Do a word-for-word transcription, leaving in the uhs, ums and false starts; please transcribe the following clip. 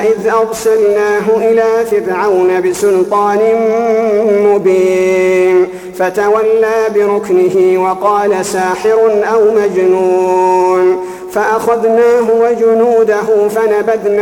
إذ أرسلناه إلى فرعون بسلطان مبين فتولى بركنه وقال ساحر أو مجنون فأخذناه وجنوده فنبذناه